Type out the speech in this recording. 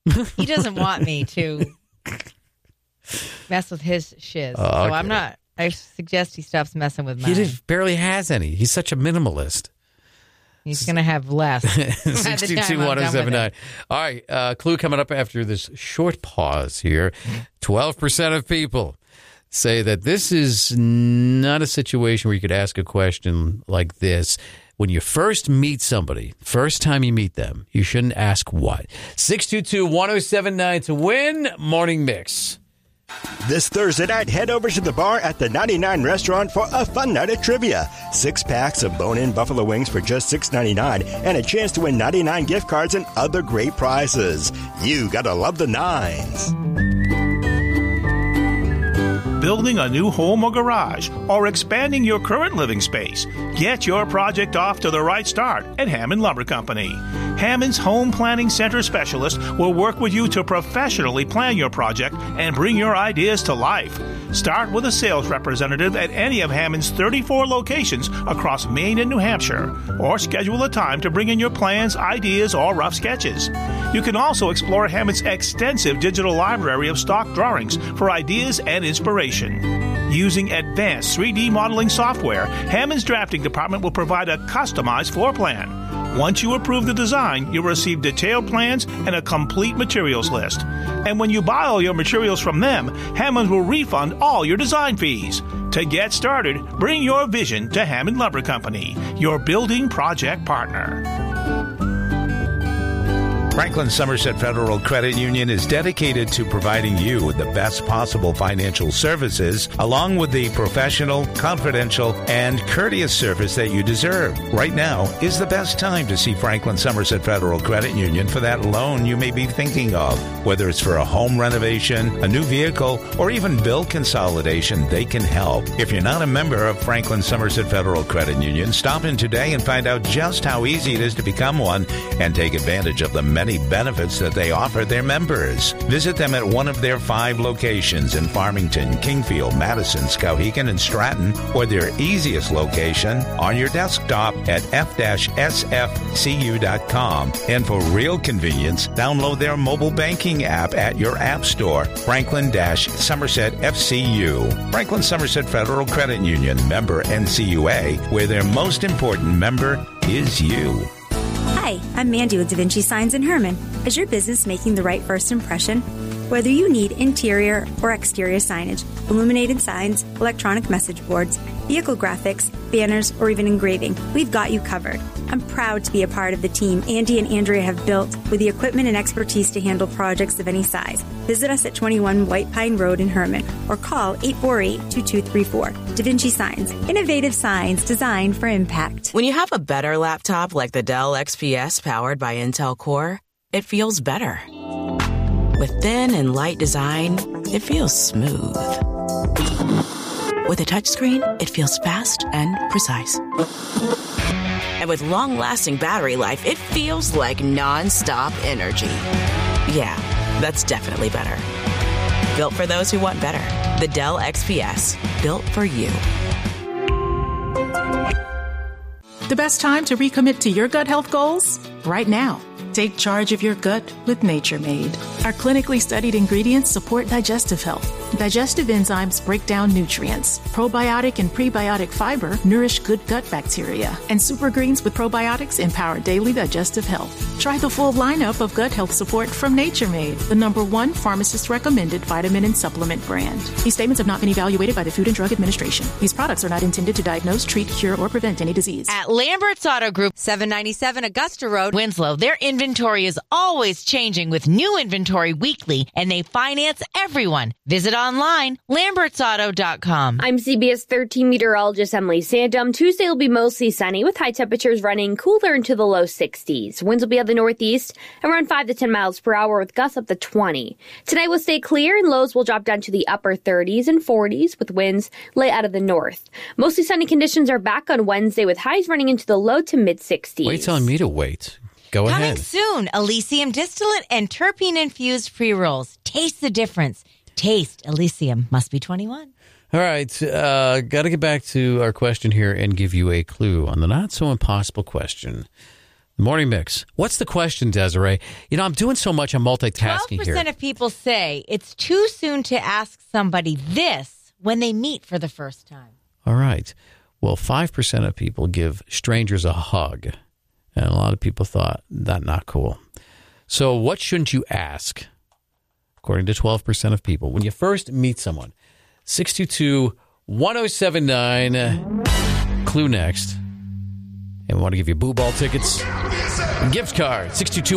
He doesn't want me to mess with his shiz. So okay. I'm not. I suggest he stops messing with mine. He barely has any. He's such a minimalist. He's going to have less. 622-1079. All right, clue coming up after this short pause here. 12% of people say that this is not a situation where you could ask a question like this. When you first meet somebody, first time you meet them, you shouldn't ask what. 622-1079 to win Morning Mix. This Thursday night, head over to the bar at the 99 Restaurant for a fun night of trivia. 6 packs of bone-in buffalo wings for just $6.99 and a chance to win 99 gift cards and other great prizes. You gotta love the nines. Building a new home or garage, or expanding your current living space, get your project off to the right start at Hammond Lumber Company. Hammond's Home Planning Center specialist will work with you to professionally plan your project and bring your ideas to life. Start with a sales representative at any of Hammond's 34 locations across Maine and New Hampshire, or schedule a time to bring in your plans, ideas, or rough sketches. You can also explore Hammond's extensive digital library of stock drawings for ideas and inspiration. Using advanced 3D modeling software, Hammond's drafting department will provide a customized floor plan. Once you approve the design, you'll receive detailed plans and a complete materials list. And when you buy all your materials from them, Hammond will refund all your design fees. To get started, bring your vision to Hammond Lumber Company, your building project partner. Franklin Somerset Federal Credit Union is dedicated to providing you with the best possible financial services, along with the professional, confidential, and courteous service that you deserve. Right now is the best time to see Franklin Somerset Federal Credit Union for that loan you may be thinking of. Whether it's for a home renovation, a new vehicle, or even bill consolidation, they can help. If you're not a member of Franklin Somerset Federal Credit Union, stop in today and find out just how easy it is to become one and take advantage of the many benefits that they offer their members. Visit them at one of their 5 locations in Farmington, Kingfield, Madison, Skowhegan, and Stratton, or their easiest location on your desktop at f-sfcu.com. And for real convenience, download their mobile banking app at your app store, Franklin-Somerset FCU. Franklin Somerset Federal Credit Union, member NCUA, where their most important member is you. Hi, I'm Mandy with Da Vinci Signs in Herman. Is your business making the right first impression? Whether you need interior or exterior signage, illuminated signs, electronic message boards, vehicle graphics, banners, or even engraving, we've got you covered. I'm proud to be a part of the team Andy and Andrea have built with the equipment and expertise to handle projects of any size. Visit us at 21 White Pine Road in Herman or call 848-2234. Da Vinci Signs, innovative signs designed for impact. When you have a better laptop like the Dell XPS powered by Intel Core, it feels better. With thin and light design, it feels smooth. With a touchscreen, it feels fast and precise. And with long-lasting battery life, it feels like non-stop energy. Yeah, that's definitely better. Built for those who want better. The Dell XPS. Built for you. The best time to recommit to your gut health goals? Right now. Take charge of your gut with Nature Made. Our clinically studied ingredients support digestive health. Digestive enzymes break down nutrients. Probiotic and prebiotic fiber nourish good gut bacteria. And super greens with probiotics empower daily digestive health. Try the full lineup of gut health support from Nature Made, the #1 pharmacist-recommended vitamin and supplement brand. These statements have not been evaluated by the Food and Drug Administration. These products are not intended to diagnose, treat, cure, or prevent any disease. At Lambert's Auto Group, 797 Augusta Road, Winslow, their inventory is always changing with new inventory weekly, and they finance everyone. Visit online, lambertsauto.com. I'm CBS 13 meteorologist Emily Sandum. Tuesday will be mostly sunny with high temperatures running cooler into the low 60s. Winds will be out the northeast around 5 to 10 miles per hour with gusts up to 20. Tonight will stay clear and lows will drop down to the upper 30s and 40s with winds late out of the north. Mostly sunny conditions are back on Wednesday with highs running into the low to mid 60s. Wait telling me to wait. Go ahead. Coming soon, Elysium distillate and terpene-infused pre-rolls. Taste the difference. Taste Elysium. Must be 21. All right. Got to get back to our question here and give you a clue on the not-so-impossible question. Morning Mix. What's the question, Desiree? I'm doing so much, I'm multitasking here. 12% of people say it's too soon to ask somebody this when they meet for the first time. All right. Well, 5% of people give strangers a hug. And a lot of people thought that not cool. So what shouldn't you ask? According to 12% of people, when you first meet someone. 622-1079. Clue next. And we want to give you boo ball tickets and gift cards. 622